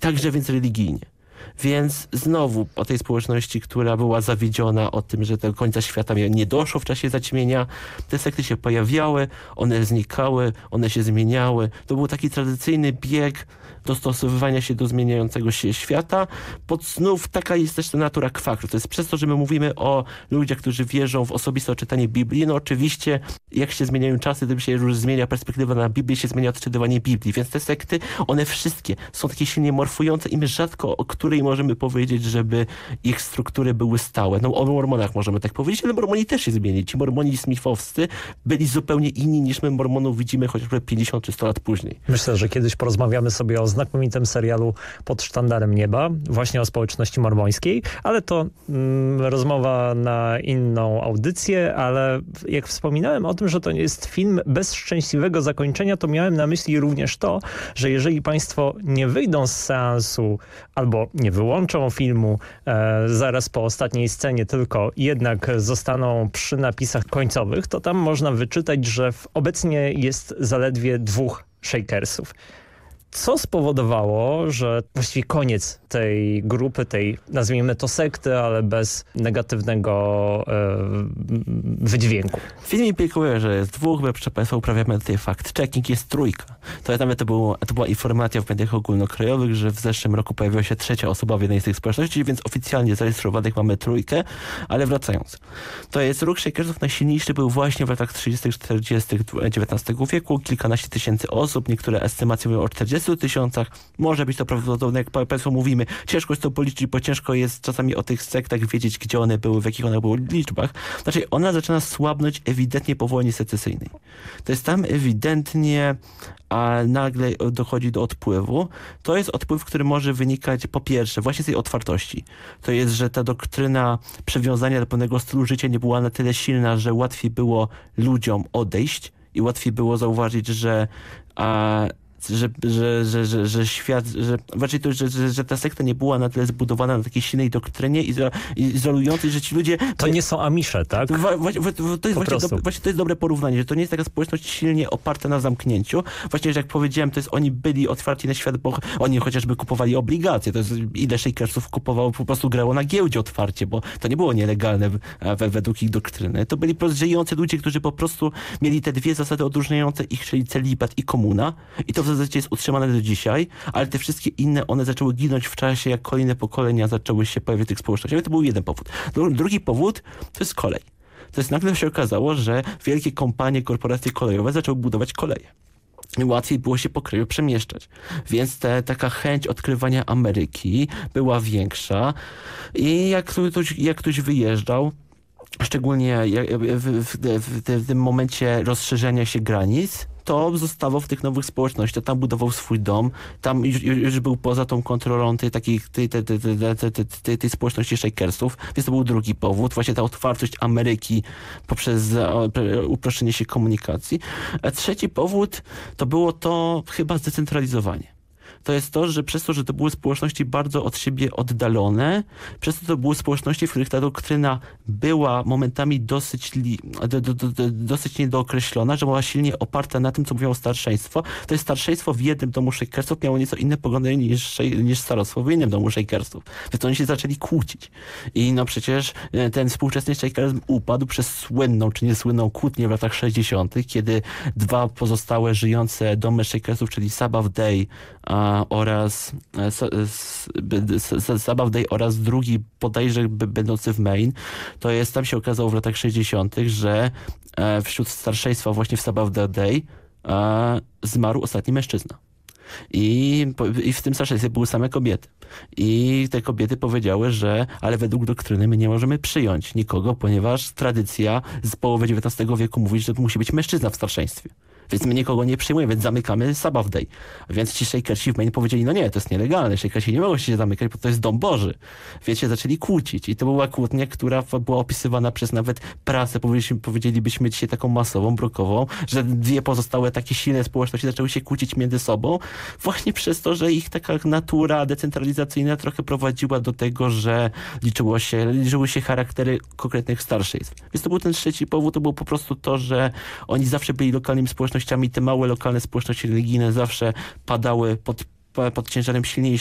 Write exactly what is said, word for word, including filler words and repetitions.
także więc religijnie. Więc znowu o tej społeczności, która była zawiedziona o tym, że do końca świata nie doszło w czasie zaćmienia, te sekty się pojawiały, one znikały, one się zmieniały. To był taki tradycyjny bieg dostosowywania się do zmieniającego się świata. Pod znów taka jest też ta natura kwakru. To jest przez to, że my mówimy o ludziach, którzy wierzą w osobiste odczytanie Biblii. No oczywiście, jak się zmieniają czasy, tym się już zmienia perspektywa na Biblię, się zmienia odczytywanie Biblii. Więc te sekty, one wszystkie są takie silnie morfujące i my rzadko o której możemy powiedzieć, żeby ich struktury były stałe. No o mormonach możemy tak powiedzieć, ale mormoni też się zmienili. Ci mormoni smithowscy byli zupełnie inni niż my mormonów widzimy chociażby pięćdziesiąt czy sto lat później. Myślę, że kiedyś porozmawiamy sobie o znakomitym serialu Pod sztandarem nieba, właśnie o społeczności mormońskiej, ale to mm, rozmowa na inną audycję, ale jak wspominałem o tym, że to jest film bez szczęśliwego zakończenia, to miałem na myśli również to, że jeżeli państwo nie wyjdą z seansu albo nie wyłączą filmu e, zaraz po ostatniej scenie, tylko jednak zostaną przy napisach końcowych, to tam można wyczytać, że w, obecnie jest zaledwie dwóch Shakersów. Co spowodowało, że właściwie koniec tej grupy, tej nazwijmy to sekty, ale bez negatywnego e, wydźwięku? W filmie piekuję, że jest dwóch, my proszę Państwa uprawiamy tutaj fact-checking, jest trójka. To nawet to, było, to była informacja w mediach ogólnokrajowych, że w zeszłym roku pojawiła się trzecia osoba w jednej z tych społeczności, więc oficjalnie zarejestrowanych mamy trójkę, ale wracając. To jest ruch Shakersów najsilniejszy był właśnie w latach trzydziestych, czterdziestych dziewiętnastego wieku, kilkanaście tysięcy osób, niektóre estymacje mówią o czterdziestu tysiącach, może być to prawdopodobne, jak Państwo mówimy, ciężko jest to policzyć, bo ciężko jest czasami o tych sektach wiedzieć, gdzie one były, w jakich one były liczbach. Znaczy, ona zaczyna słabnąć ewidentnie po wojnie secesyjnej. To jest tam ewidentnie, a nagle dochodzi do odpływu. To jest odpływ, który może wynikać po pierwsze właśnie z tej otwartości. To jest, że ta doktryna przywiązania do pewnego stylu życia nie była na tyle silna, że łatwiej było ludziom odejść i łatwiej było zauważyć, że a, Że, że, że, że, że świat, że raczej to, że, że, że ta sekta nie była na tyle zbudowana na takiej silnej doktrynie izolującej, że ci ludzie... To nie są Amisze, tak? To, to, to, jest właśnie, do, właśnie to jest dobre porównanie, że to nie jest taka społeczność silnie oparta na zamknięciu. Właśnie, że jak powiedziałem, to jest oni byli otwarci na świat, bo oni chociażby kupowali obligacje. To jest ile Shakersów kupowało, po prostu grało na giełdzie otwarcie, bo to nie było nielegalne według ich doktryny. To byli żyjący ludzie, którzy po prostu mieli te dwie zasady odróżniające ich, czyli celibat i komuna. I to w zasadzie jest utrzymane do dzisiaj, ale te wszystkie inne, one zaczęły ginąć w czasie, jak kolejne pokolenia zaczęły się pojawiać w tych społecznościach. To był jeden powód. Drugi powód to jest kolej. To jest nagle się okazało, że wielkie kompanie, korporacje kolejowe zaczęły budować koleje. I łatwiej było się po kraju przemieszczać. Więc te, taka chęć odkrywania Ameryki była większa i jak ktoś, jak ktoś wyjeżdżał, szczególnie w, w, w, w tym momencie rozszerzenia się granic, to zostawał w tych nowych społecznościach, tam budował swój dom, tam już, już był poza tą kontrolą tej, takiej, tej, tej, tej, tej, tej, tej, tej społeczności Shakersów, więc to był drugi powód, właśnie ta otwartość Ameryki poprzez uproszczenie się komunikacji. A trzeci powód to było to chyba zdecentralizowanie. To jest to, że przez to, że to były społeczności bardzo od siebie oddalone, przez to to były społeczności, w których ta doktryna była momentami dosyć, li, do, do, do, dosyć niedookreślona, że była silnie oparta na tym, co mówiło starszeństwo. To jest starszeństwo w jednym domu Shakersów miało nieco inne poglądy niż, niż starostwo w innym domu Shakersów. Więc oni się zaczęli kłócić. I no przecież ten współczesny Shakersm upadł przez słynną, czy niesłynną kłótnię w latach sześćdziesiątych, kiedy dwa pozostałe żyjące domy Shakersów, czyli Sabbath Day a, oraz Sabbath Day oraz drugi bodajże będący w Maine, to jest, tam się okazało w latach sześćdziesiątych, że wśród starszeństwa właśnie w Sabbath Day zmarł ostatni mężczyzna. I, I w tym starszejstwie były same kobiety. I te kobiety powiedziały, że ale według doktryny my nie możemy przyjąć nikogo, ponieważ tradycja z połowy dziewiętnastego wieku mówi, że to musi być mężczyzna w starszeństwie. Więc my nikogo nie przyjmujemy, więc zamykamy Sabbath Day. Więc ci Shakersi w Maine powiedzieli, no nie, to jest nielegalne, Shakersi nie mogą się zamykać, bo to jest dom Boży. Więc się zaczęli kłócić. I to była kłótnia, która była opisywana przez nawet prasę, powiedzielibyśmy dzisiaj taką masową, brokową, że dwie pozostałe takie silne społeczności zaczęły się kłócić między sobą, właśnie przez to, że ich taka natura decentralizacyjna trochę prowadziła do tego, że liczyło się, liczyły się charaktery konkretnych starszych. Więc to był ten trzeci powód, to było po prostu to, że oni zawsze byli lokalnymi społecznościami, te małe lokalne społeczności religijne zawsze padały pod, pod ciężarem silniejszych